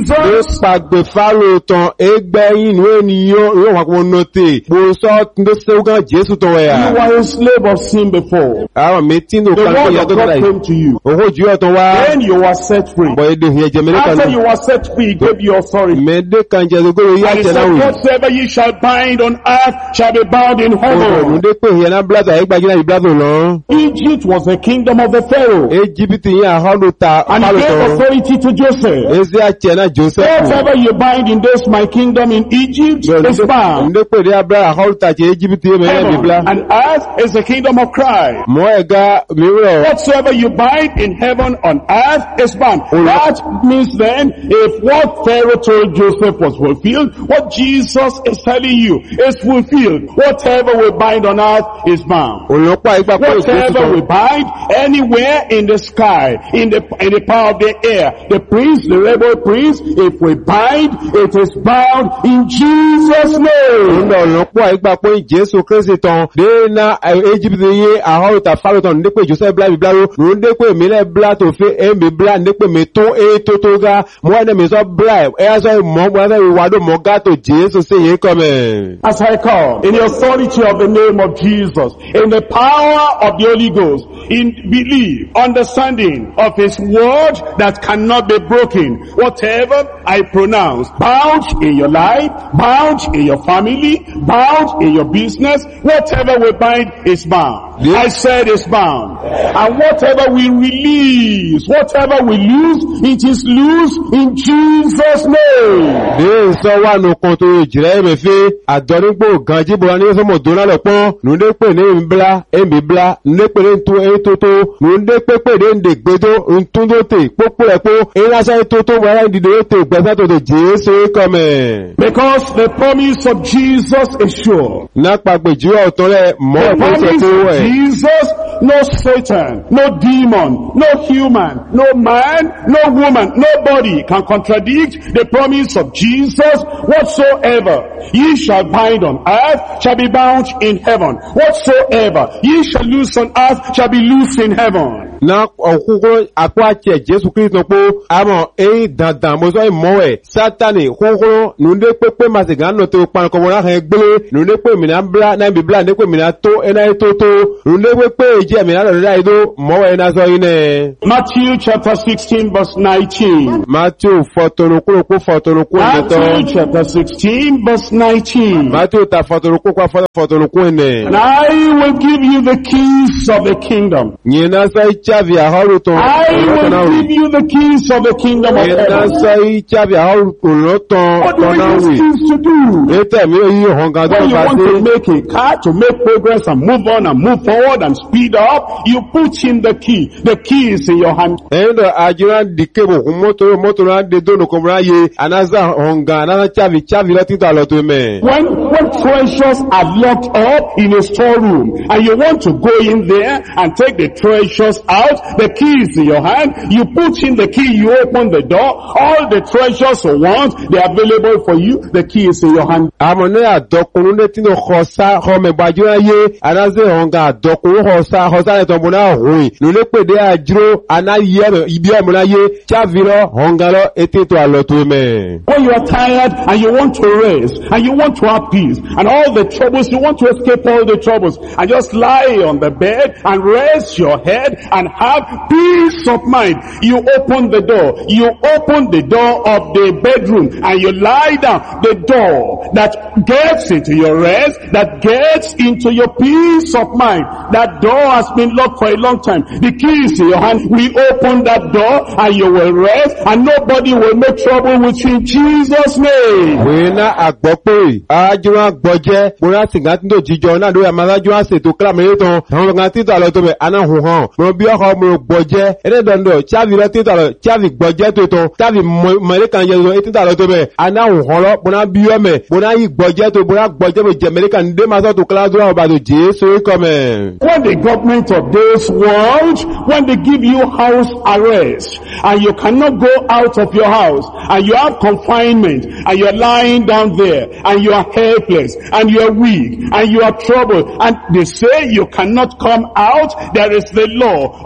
Jesus. pàgbè fáró tán ẹgbẹ́yìn ní ènìyàn yóò wà kó nọ́tẹ̀ bó sọ tó sẹ́wọ́gán Jésù tó wẹ̀ You yà. were a slave of sin before. Àwọn mi tí ní The òkàlùkù word yà of tó God dára yìí. came to you. Òkú jù ọ̀tán wá Then you were set free. bọ̀ èdè ìyẹn jẹ mẹ́lẹ́kà After ní. you were set free, he gave you authority. Mẹ́dẹ́ kan jẹ́ gbogbo yà And he jẹ́ náà said, wì. whatsoever ye shall bind on earth shall be bound in heaven. Òdè pé ìyẹn náà blázà ẹgbàá jìnnà ìblázà lọ. Egypt was the kingdom of the Pharaoh. Íjíbítì yẹn àhọ́dún ta And he fáró gave tán. authority to Joseph. Ezi àti ẹ̀nà Joseph. Whatever you bind in this my kingdom in Egypt is bound. Ndé pé ní Abraham àhọ́dún ta jẹ́ Íjíbítì yẹn mẹ́rin Heaven bíblá. and earth is the kingdom of Christ. Mọ́ ẹ̀gá mìíràn. Whatsoever you bind in heaven on earth is bound. That means then, if what Pharaoh told Joseph was fulfilled, what Jesus is telling you is fulfilled. Whatever we bind on earth is bound. Olùpá ìgbà pé Jésù Whatever we tán. bind anywhere in the sky, in the power of the air, the prince, the rebel prince, if we bind, it is bound in Jesus' name. Olùpá ìgbà pé Jésù Kristi tán. Dé na Íjíbítì yẹn àhọ́dún ta fáró tán. Ndé pé Joseph blá bíblá ló. Ndé pé mi lẹ́ blá tó fi èmi blá. Ndé pé mi tó tó ga. Mọ́ ẹni mi sọ blá. Ẹ̀yà sọ mọ́ mọ́ ẹni ìwádò mọ́ gátò Jésù sí yẹn kọ́ mẹ́. As I come, in the authority of the name of Jesus, in the power of the Holy Ghost, in belief, understanding of His word that cannot be broken, whatever I pronounce, bound in your life, bound in your family, bound in your business, whatever we bind is bound. Yeah. I said is bound. And whatever we release, whatever we lose, it is loose in Jesus' name. Dé sọ wà nù kan tó jìrẹ́ ẹ̀mẹ̀fẹ́ àdọ́nígbò gan jíbọn ní sọmọ dóná lọ́pọ́n nùdé pè ní èmìblá nùdé pè ní tó ètótó nùdé pépè ní ǹdè gbédó ntúndótè pópó ẹ̀pó ìránṣẹ́ ètótó wọ́n ìdìdó ètò ìgbẹ́sẹ̀ tó tó Jésù kọ́mẹ̀. Because the promise of Jesus is sure. Nápa gbèjú ọ̀tọ́ rẹ̀ mọ́ The ọ̀pọ̀ promise ìṣẹ̀tò of ẹ̀. Jesus, no Satan, no demon, no human, no man, no woman, nobody can contradict the promise of Jesus. Whatsoever ye shall bind on earth shall be bound in heaven. Whatsoever ye shall loose on earth shall be loosed in heaven. Na ọ̀kúnkún àpò àti Jésù Kristo pé àmọ́ èyí dandan mo sọ ìmọ̀ ẹ̀ Sátánì kúnkún nùdé pépé màsìgá nù tó panukọ̀ wọn láhẹ̀ gbélé nùdé pé mìíràn bíblá náà bíblá nùdé pé mìíràn tó ẹ̀nà ètò tó nùdé pépé ìjẹ́ mìíràn lọ́dọ̀ láì tó mọ́wọ́ ẹ̀nà sọ yìí nẹ̀. Matthew chapter 16 verse 19. Matthew fọ̀tọ̀nùkúròkú Matthew ẹ̀nẹ̀tọ́. chapter 16 verse 19. Matthew ta fọ̀tọ̀nùkú ẹ̀nẹ̀. And I will give you the keys of the kingdom. Yìí náà sọ ìjábì àhọ́rù tán. I will give you the keys of the kingdom of Yìí náà heaven. sọ ìjábì àhọ́rù tán What do we náà use wì. keys to do? Ètò ẹ̀mí yìí hàn gan tó When you bá want dé. to make a car, to make progress and move on and move forward and speed up, you put in the key. The key is in your hand. Ẹ̀yin dọ̀ àjùrán dìke bò kún mọ́tò náà dé dónù kò múra yé anáza hànga anáza chávi lọ títà lọ tó mẹ́. When treasures are locked up in a storeroom and you want to go in there and take the treasures out, the key is in your hand. You put in the key, you open the door. All the treasures you want, they are available for you. The key is in your hand. Àmọ́ ní àdọ́kùnrin ní tí ní xɔsa xɔmẹ̀gbọ́ àjùrán yé anáza hànga àdọ́kùnrin xɔsa rẹ̀ tán bọ̀ náà hùn. Lónìí pèdé àjùrò anáyé ibi ẹ̀mú náà yé chávi lọ hànga lọ ètè tó àlọ́ tó mẹ́. When you are tired and you want to rest and you want to have peace and all the troubles, you want to escape all the troubles and just lie on the bed and rest your head and have peace of mind. You open the door. You open the door of the bedroom and you lie down. The door that gets into your rest, that gets into your peace of mind. That door has been locked for a long time. The key is in your hand. We open that door and you will rest and nobody will make trouble with you in Jesus' name. Wena àgbọ́pẹ́ àjùrán àgbọ́jẹ́ bóyá sìgá tí tó jíjọ náà lórí àmàlájú àṣètò kílámẹ́rẹ́ tán àwọn ọ̀gá títà lọ tó bẹ̀ anáhùn hàn mọ̀ bí ọkọ̀ ọmọ gbọ́jẹ́ ẹ̀rẹ́dọ̀ndọ̀ chávi lọ títà lọ chávi gbọ́jẹ́ tó tán chávi mọ̀lẹ́kà yẹn lọ títà lọ tó bẹ̀ anáhùn hàn lọ bóná bí ọmọ bóná yìí gbọ́jẹ́ tó bóná gbọ́jẹ́ bó jẹ mẹ́lẹ́kà ní démasọ́ tó kíláàdúrà ọba tó jẹ́ sórí kọ́mẹ̀. When the government of this world, when they give you house arrest and you cannot go out of your house and you have confinement and you're lying down there and you are helpless and you are weak and you are troubled and they say you cannot come out, there is the law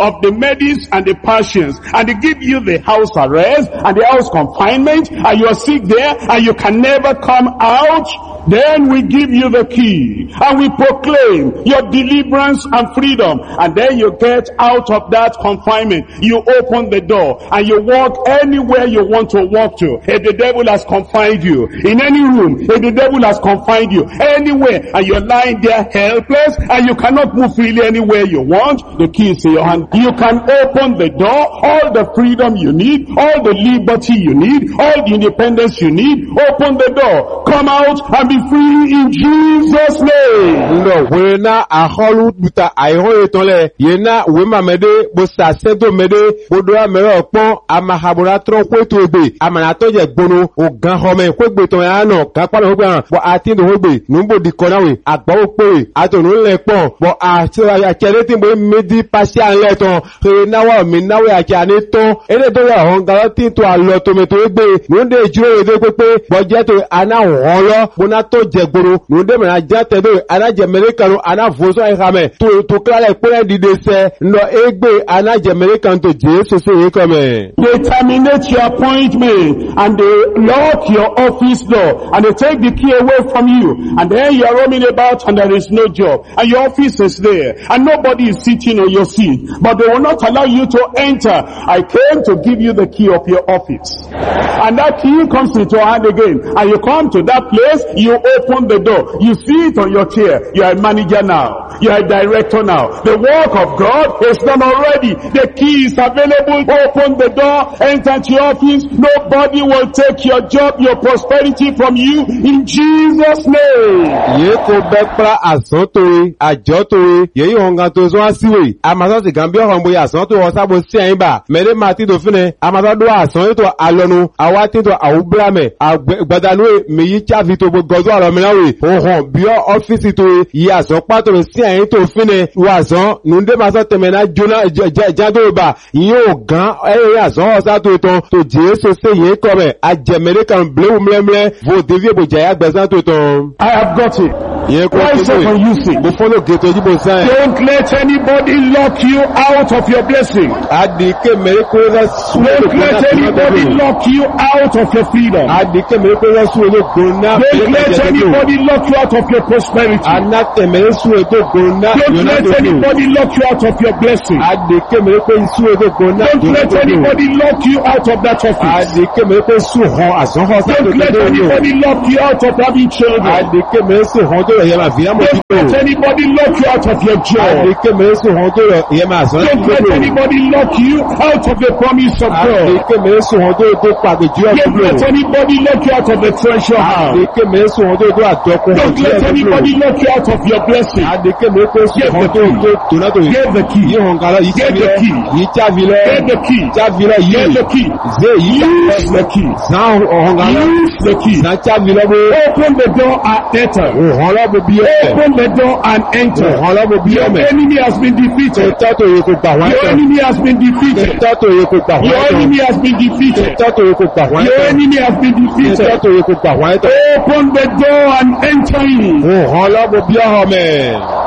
of the Medes and the Persians, and they give you the house arrest and the house confinement, and you are sick there and you can never come out, then we give you the key and we proclaim your deliverance and freedom, and then you get out of that confinement. You open the door and you walk anywhere you want to walk to. If the devil has confined you in any room, if the devil has confined you anywhere, and you're lying there helpless and you cannot move freely anywhere you want, the key is in your hand. You can open the door, all the freedom you need, all the liberty you need, all the independence you need. Open the door, come out and be free in Jesus' name. No, wena aholu buta ayo etole yena wema mede bo sasedo mede bodoa mere opon amahabura tron kwetu egbe amana toje gbonu ogan home kwegbe ton ya no kan pa no gba bo atindo ogbe numbo di konawe agbawo pe atonu le pon bo atira ya kere tin bo medi pasia leton re nawa mi nawe akani ton ere do ya hon galati to alo to me to egbe nunde juro ede pepe bo je to ana holo bona to je gboro nunde me na jate do ana je americano ana voso e game to kala pe di de se no egbe ana je american to Jesus se e come. They terminate your appointment and they lock your office door and they take the key away from you, and then you are roaming about and there is no job and your office is there and nobody is sitting on your seat, but they will not allow you to enter. I came to give you the key of your office, and that key comes into your hand again, and you come to that place, you open the door, you sit on your chair, you are a manager now, you are a director now. The work of God is done already. The key is available. Open the door, enter to your office. Nobody will take your job, your prosperity from you in Jesus' name. Ye ko bekra asotowe ajotowe ye honga to so asiwe amaso ti gambia honbo ya asoto wo sabo si ayin ba mere mati do fine amaso do ason to alonu awati to awubrame agbadanu meyi chavi to gozo aro minawe ohon bi office to ye ason pato si ayin to fine wa ason nunde maso temena jona jado ba yo gan e ason osa to Jesus se ye come ajemere kan blue mlemle vo devie bo jaya gbezan to ton. I have got it. Why so confusing? Don't let anybody lock you out of your blessing. Don't let anybody lock you out of your freedom. Don't let anybody lock you out of your prosperity. Don't let anybody lock you out of your blessing. Don't let anybody lock you out of that office. Don't let anybody lock you out of having children. Don't let anybody lock you out of your job. Don't let anybody lock you out of the promise of God. Don't let anybody lock you out of the treasure house. Don't let anybody lock you out of your blessing. Get the key. Get the key. Get the key. Get the key. Use the key. Use the key. Open the door and enter. Open the door and enter. Your enemy has been defeated. Your enemy has been defeated. Your enemy has been defeated. Your enemy has been defeated. Open the door and enter in.